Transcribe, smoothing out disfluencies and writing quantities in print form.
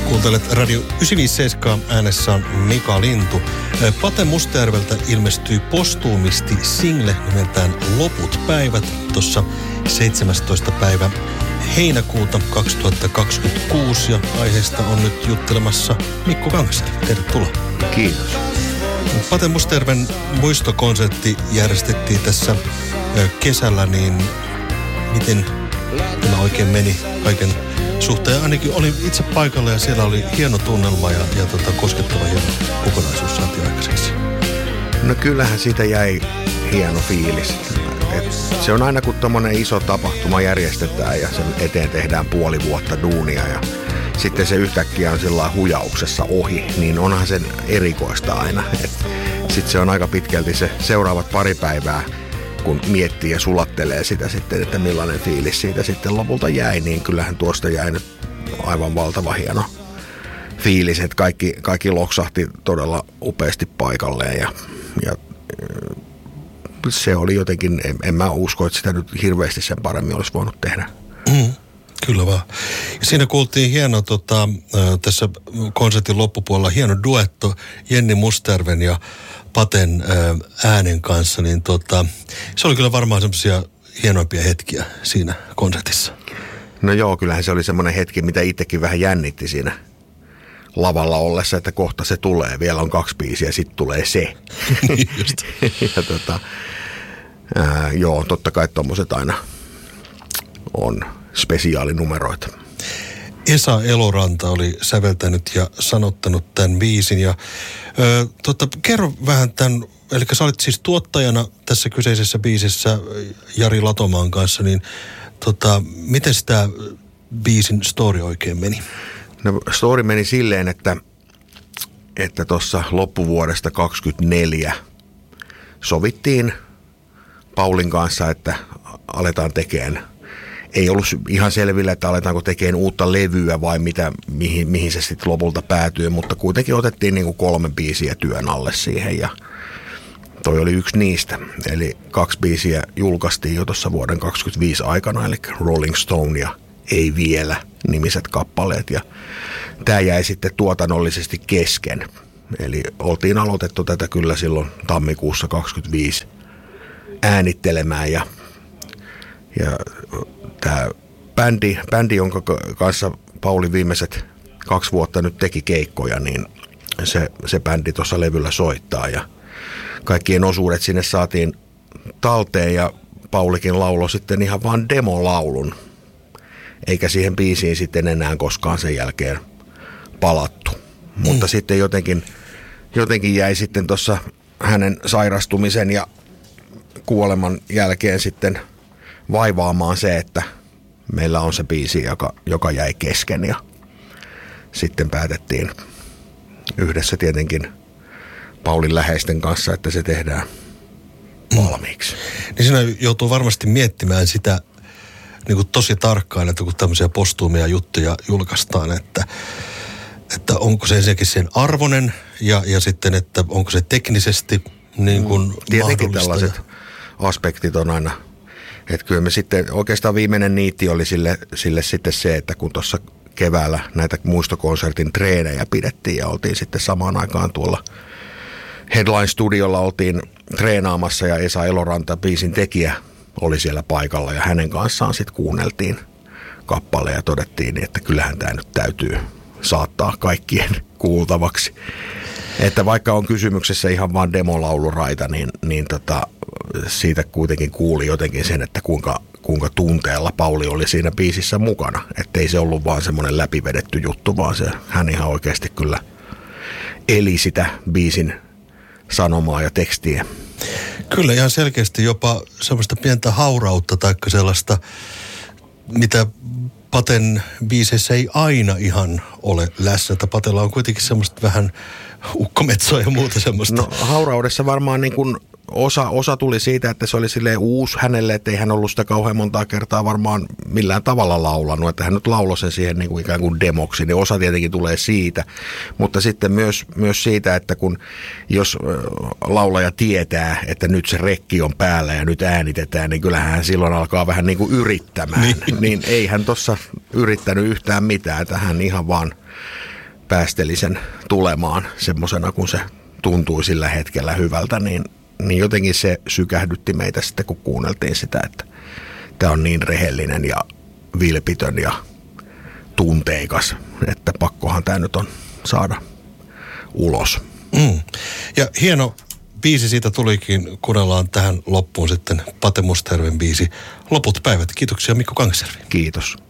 Kuuntelet Radio 957, äänessä on Mika Lintu. Pate Mustajärveltä ilmestyi postuumisti single nimeltään Loput päivät tuossa 17. päivä heinäkuuta 2026 ja aiheesta on nyt juttelemassa Mikko Kangasjärvi. Tervetuloa. Kiitos. Pate Mustajärven muistokonsertti järjestettiin tässä kesällä, niin miten tämä oikein meni kaiken suhteen? Ainakin olin itse paikalla ja siellä oli hieno tunnelma ja koskettava hieno kokonaisuus saatiin aikaiseksi. No kyllähän siitä jäi hieno fiilis. Se on aina kun tommonen iso tapahtuma järjestetään ja sen eteen tehdään puoli vuotta duunia ja sitten se yhtäkkiä on sillä hujauksessa ohi, niin onhan sen erikoista aina. Sitten se on aika pitkälti se seuraavat pari päivää, kun miettii ja sulattelee sitä sitten, että millainen fiilis siitä sitten lopulta jäi, niin kyllähän tuosta jäi nyt aivan valtava hieno fiilis, että kaikki loksahti todella upeasti paikalleen ja se oli jotenkin, en mä usko, että sitä nyt hirveästi sen paremmin olisi voinut tehdä. Kyllä vaan. Ja siinä kuultiin hieno tässä konsertin loppupuolella hieno duetto Jenni Mustajärven ja Paten äänen kanssa, niin se oli kyllä varmaan semmoisia hienoimpia hetkiä siinä konsertissa. No joo, kyllähän se oli semmoinen hetki, mitä itsekin vähän jännitti siinä lavalla ollessa, että kohta se tulee. Vielä on 2 biisiä, sitten tulee se. Just. Ja joo, totta kai tommoset aina on spesiaalinumeroita. Esa Eloranta oli säveltänyt ja sanottanut tämän biisin ja kerro vähän tämän, eli sä olit siis tuottajana tässä kyseisessä biisissä Jari Latomaan kanssa, niin miten tämä biisin story oikein meni? No story meni silleen, että tuossa loppuvuodesta 2024 sovittiin Paulin kanssa, että aletaan tekemään. Ei ollut ihan selvillä, että aletaanko tekemään uutta levyä vai mihin se sitten lopulta päätyy, mutta kuitenkin otettiin niinku 3 biisiä työn alle siihen ja toi oli yksi niistä. Eli 2 biisiä julkaistiin jo tuossa vuoden 2025 aikana, eli Rolling Stone ja Ei vielä -nimiset kappaleet ja tämä jäi sitten tuotannollisesti kesken. Eli oltiin aloitettu tätä kyllä silloin tammikuussa 2025 äänittelemään ja tämä bändi, jonka kanssa Pauli viimeiset 2 vuotta nyt teki keikkoja, niin se bändi tuossa levyllä soittaa ja kaikkien osuudet sinne saatiin talteen ja Paulikin lauloi sitten ihan vaan demolaulun, eikä siihen biisiin sitten enää koskaan sen jälkeen palattu. Mutta sitten jotenkin jäi sitten tuossa hänen sairastumisen ja kuoleman jälkeen sitten vaivaamaan se, että meillä on se biisi, joka jäi kesken ja sitten päätettiin yhdessä tietenkin Paulin läheisten kanssa, että se tehdään valmiiksi. Niin siinä joutuu varmasti miettimään sitä niin kuin tosi tarkkaan, että kun tämmöisiä postuumia juttuja julkaistaan, että onko se ensinnäkin sen arvoinen ja sitten, että onko se teknisesti niin kuin tietenkin tällaiset aspektit on aina. Että kyllä me sitten, oikeastaan viimeinen niitti oli sille sitten se, että kun tuossa keväällä näitä muistokonsertin treenejä pidettiin ja oltiin sitten samaan aikaan tuolla Headline-studiolla oltiin treenaamassa ja Esa Eloranta, biisin tekijä, oli siellä paikalla ja hänen kanssaan sitten kuunneltiin kappale ja todettiin, että kyllähän tämä nyt täytyy saattaa kaikkien kuultavaksi. Että vaikka on kysymyksessä ihan vaan demolauluraita, niin siitä kuitenkin kuuli jotenkin sen, että kuinka tunteella Pauli oli siinä biisissä mukana. Että ei se ollut vaan semmoinen läpivedetty juttu, vaan hän ihan oikeasti kyllä eli sitä biisin sanomaa ja tekstiä. Kyllä ihan selkeästi jopa semmoista pientä haurautta tai sellaista, mitä Paten biiseissä ei aina ihan ole läsnä. Että Patella on kuitenkin semmoista vähän ukkometsoa ja muuta semmoista. No hauraudessa varmaan niin kuin osa tuli siitä, että se oli silleen uusi hänelle, että ei hän ollut sitä kauhean montaa kertaa varmaan millään tavalla laulanut, että hän nyt lauloi sen siihen niin kuin ikään kuin demoksi, niin osa tietenkin tulee siitä, mutta sitten myös siitä, että jos laulaja tietää, että nyt se rekki on päällä ja nyt äänitetään, niin kyllähän hän silloin alkaa vähän niin kuin yrittämään, niin ei hän tuossa yrittänyt yhtään mitään, että hän ihan vaan päästeli sen tulemaan semmosena, kun se tuntui sillä hetkellä hyvältä, niin jotenkin se sykähdytti meitä sitten, kun kuunneltiin sitä, että tämä on niin rehellinen ja vilpitön ja tunteikas, että pakkohan tämä nyt on saada ulos. Ja hieno biisi siitä tulikin, kuunnellaan tähän loppuun sitten Pate Mustajärven biisi Loput päivät. Kiitoksia Mikko Kangasjärvi. Kiitos.